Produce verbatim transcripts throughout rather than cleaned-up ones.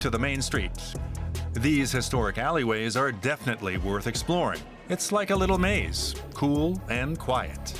to the main street. These historic alleyways are definitely worth exploring. It's like a little maze, cool and quiet.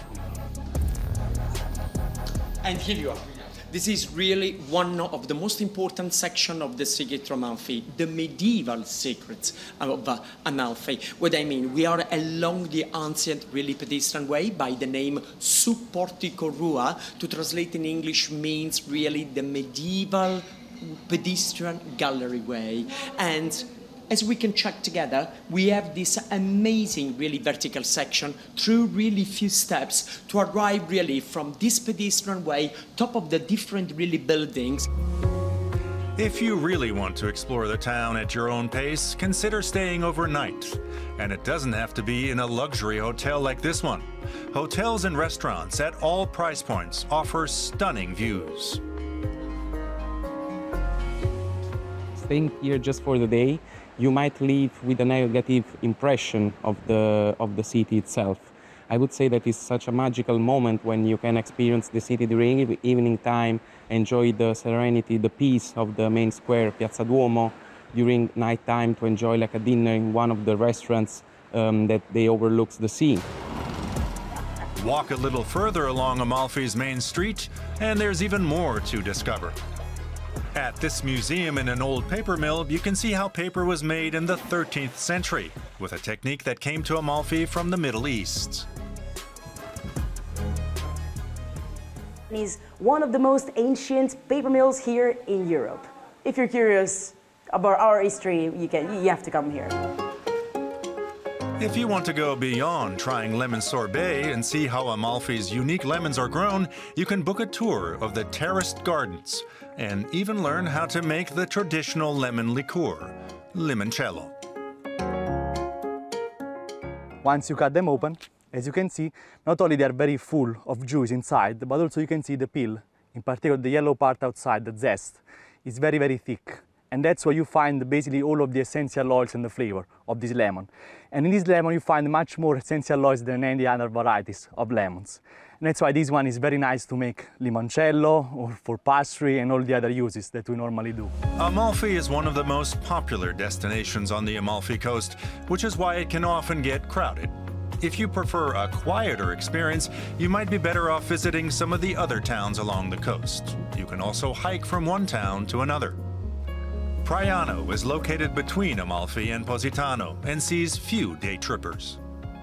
And here you are. This is really one of the most important sections of the Secret Amalfi, the medieval secrets of uh, Amalfi. What I mean, we are along the ancient, really pedestrian way by the name Sub Portico Rua. To translate in English means really the medieval pedestrian gallery way. And as we can check together, we have this amazing, really vertical section through really few steps to arrive really from this pedestrian way, top of the different really buildings. If you really want to explore the town at your own pace, consider staying overnight. And it doesn't have to be in a luxury hotel like this one. Hotels and restaurants at all price points offer stunning views. Staying here just for the day, you might leave with a negative impression of the, of the city itself. I would say that it's such a magical moment when you can experience the city during evening time, enjoy the serenity, the peace of the main square, Piazza Duomo, during night time to enjoy like a dinner in one of the restaurants um, that they overlooks the sea. Walk a little further along Amalfi's main street, and there's even more to discover. At this museum in an old paper mill, you can see how paper was made in the thirteenth century, with a technique that came to Amalfi from the Middle East. It is one of the most ancient paper mills here in Europe. If you're curious about our history, you, can, you have to come here. If you want to go beyond trying lemon sorbet and see how Amalfi's unique lemons are grown, you can book a tour of the terraced gardens and even learn how to make the traditional lemon liqueur, limoncello. Once you cut them open, as you can see, not only they are very full of juice inside, but also you can see the peel, in particular the yellow part outside, the zest, is very, very thick. And that's where you find basically all of the essential oils and the flavor of this lemon. And in this lemon you find much more essential oils than any other varieties of lemons. And that's why this one is very nice to make limoncello or for pastry and all the other uses that we normally do. Amalfi is one of the most popular destinations on the Amalfi Coast, which is why it can often get crowded. If you prefer a quieter experience, you might be better off visiting some of the other towns along the coast. You can also hike from one town to another. Praiano is located between Amalfi and Positano and sees few day trippers.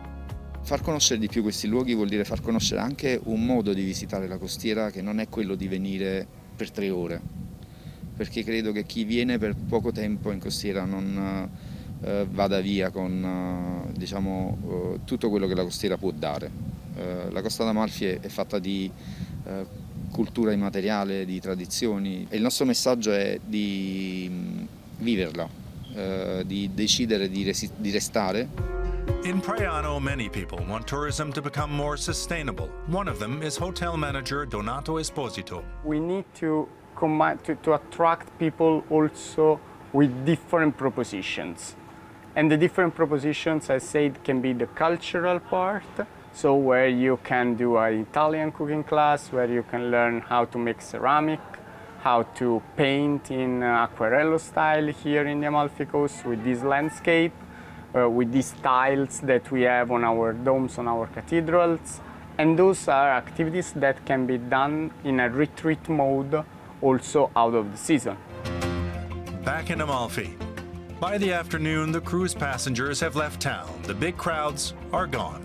Far conoscere di più questi luoghi vuol dire far conoscere anche un modo di visitare la costiera che non è quello di venire per tre ore, perché credo che chi viene per poco tempo in costiera non eh, vada via con eh, diciamo, eh, tutto quello che la costiera può dare. Eh, la Costa d'Amalfi è, è fatta di eh, cultura immateriale, di tradizioni, e il nostro messaggio è di viverla, eh, di decidere di, resi di restare. In Praiano, many people want tourism to become more sustainable. One of them is hotel manager Donato Esposito. We need to, to, to attract people also with different propositions. And the different propositions, I said, can be the cultural part, so where you can do an Italian cooking class, where you can learn how to make ceramic, how to paint in Aquarello style here in the Amalfi Coast with this landscape, uh, with these tiles that we have on our domes, on our cathedrals. And those are activities that can be done in a retreat mode also out of the season. Back in Amalfi. By the afternoon, the cruise passengers have left town. The big crowds are gone.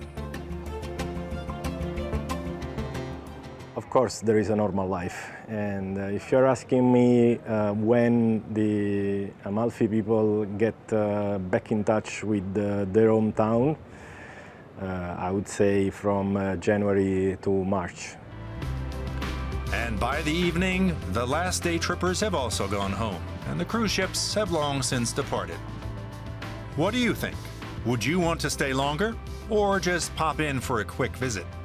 Of course, there is a normal life, and uh, if you're asking me uh, when the Amalfi people get uh, back in touch with uh, their hometown, uh, I would say from uh, January to March. And by the evening, the last day trippers have also gone home, and the cruise ships have long since departed. What do you think? Would you want to stay longer, or just pop in for a quick visit?